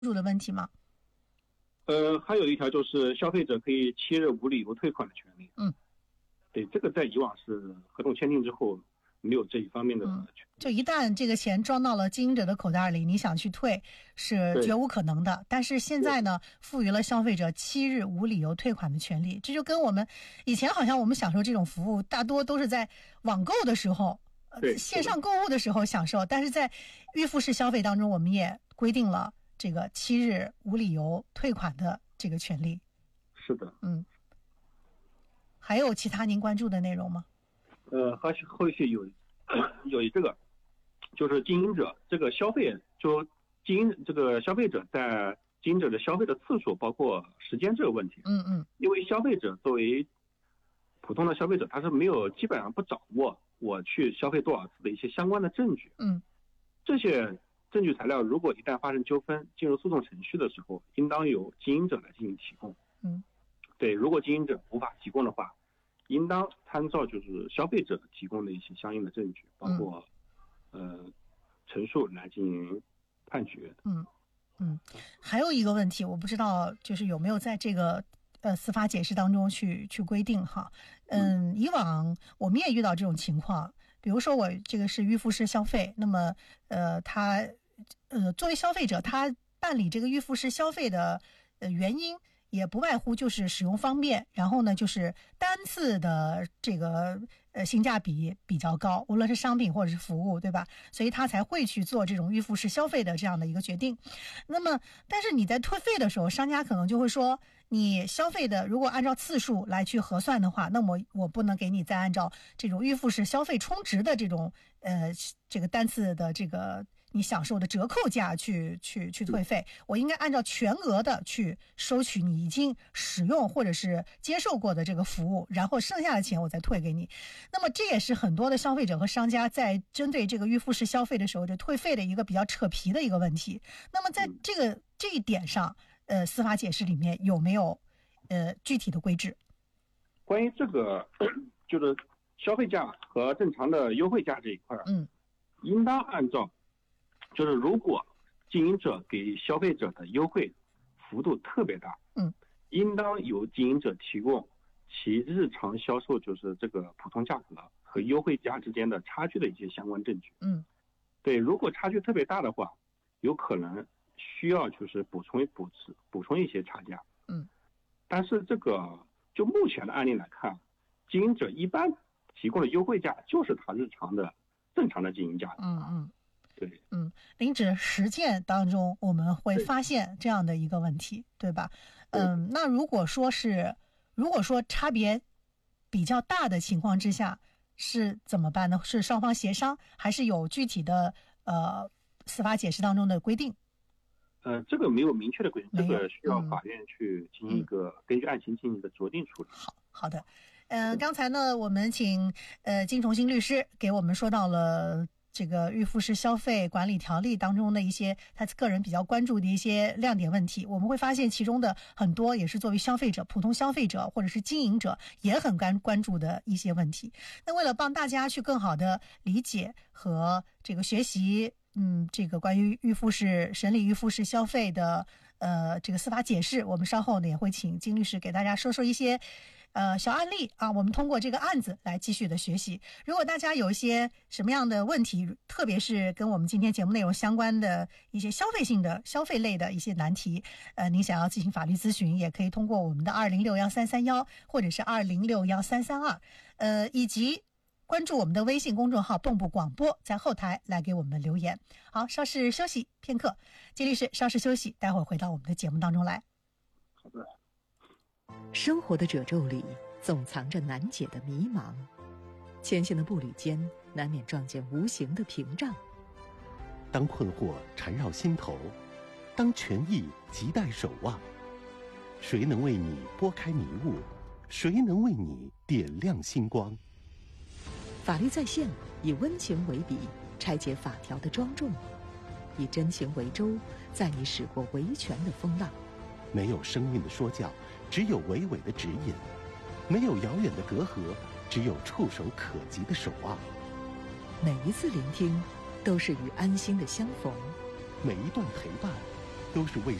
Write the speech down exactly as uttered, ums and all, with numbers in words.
注的问题吗？ 呃，还有一条就是消费者可以七日无理由退款的权利。 嗯， 对，这个在以往是合同签订之后没有这一方面的权利。 嗯，就一旦这个钱装到了经营者的口袋里，你想去退是绝无可能的。但是现在呢，赋予了消费者七日无理由退款的权利，这就跟我们以前好像我们享受这种服务，大多都是在网购的时候。 对， 线上购物的时候享受，但是在预付式消费当中，我们也规定了这个七日无理由退款的这个权利。 是的， 嗯，还有其他您关注的内容吗？ 呃，后续后续有有这个，就是经营者这个消费，就经营这个消费者在经营者的消费的次数，包括时间这个问题。 嗯嗯， 因为消费者作为普通的消费者，他是没有基本上不掌握我去消费多少次的一些相关的证据。 嗯， 这些证据材料如果一旦发生纠纷，进入诉讼程序的时候，应当由经营者来进行提供。 嗯， 对，如果经营者无法提供的话，应当参照就是消费者提供的一些相应的证据，包括、嗯、呃陈述来进行判决。 嗯嗯，还有一个问题，我不知道就是有没有在这个呃司法解释当中去去规定哈。嗯，以往我们也遇到这种情况，比如说我这个是预付式消费，那么呃他呃作为消费者，他办理这个预付式消费的呃原因也不外乎就是使用方便，然后呢就是单次的这个呃性价比比较高，无论是商品或者是服务，对吧？所以他才会去做这种预付式消费的这样的一个决定。那么但是你在退费的时候，商家可能就会说，你消费的如果按照次数来去核算的话，那么我不能给你再按照这种预付式消费充值的这种呃这个单次的这个你享受的折扣价去去去退费，我应该按照全额的去收取你已经使用或者是接受过的这个服务，然后剩下的钱我再退给你。那么这也是很多的消费者和商家在针对这个预付式消费的时候，就退费的一个比较扯皮的一个问题。那么在这个这一点上，呃，司法解释里面有没有呃具体的规制？ 关于这个，就是消费价和正常的优惠价这一块， 嗯， 应当按照，就是如果经营者给消费者的优惠幅度特别大， 嗯， 应当由经营者提供其日常销售就是这个普通价格和优惠价之间的差距的一些相关证据。 嗯， 对，如果差距特别大的话，有可能需要就是补充补补充一些差价。 嗯， 但是这个就目前的案例来看，经营者一般提供的优惠价就是他日常的正常的经营价格。 嗯嗯。 对， 嗯，您指实践当中我们会发现这样的一个问题， 对, 对吧？嗯，那如果说是，如果说差别比较大的情况之下，是怎么办呢？是双方协商，还是有具体的呃司法解释当中的规定？ 呃，这个没有明确的规定，这个需要法院去进行一个、 嗯、 根据案情进行一个酌定处理。 好好的，呃，刚才呢，我们请呃金崇新律师给我们说到了这个预付式消费管理条例当中的一些他个人比较关注的一些亮点问题，我们会发现其中的很多也是作为消费者、普通消费者或者是经营者也很关关注的一些问题。那为了帮大家去更好的理解和这个学习，嗯，这个关于预付式审理预付式消费的呃这个司法解释，我们稍后呢也会请金律师给大家说说一些呃，小案例啊，我们通过这个案子来继续的学习。如果大家有一些什么样的问题，特别是跟我们今天节目内容相关的一些消费性的、消费类的一些难题，呃，您想要进行法律咨询，也可以通过我们的二零六幺三三幺或者是二零六幺三三二，呃，以及关注我们的微信公众号“蚌埠广播”，在后台来给我们留言。好，稍事休息片刻，金律师稍事休息，待会儿回到我们的节目当中来。 好的。 生活的褶皱里总藏着难解的迷茫，前行的步履间难免撞见无形的屏障。 当困惑缠绕心头，当权益亟待守望，谁能为你拨开迷雾？谁能为你点亮星光？ 法律在线，以温情为笔，拆解法条的庄重；以真情为舟，载你驶过维权的风浪。 没有生命的说教，只有娓娓的指引；没有遥远的隔阂，只有触手可及的守望。 每一次聆听，都是与安心的相逢； 每一段陪伴， 都是为